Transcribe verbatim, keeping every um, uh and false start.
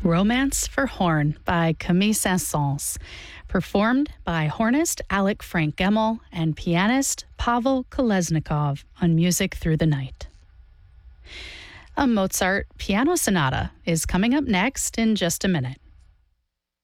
Romance for Horn by Camille Saint-Saëns, performed by hornist Alec Frank Gemmel and pianist Pavel Kolesnikov on Music Through the Night. A Mozart piano sonata is coming up next in just a minute.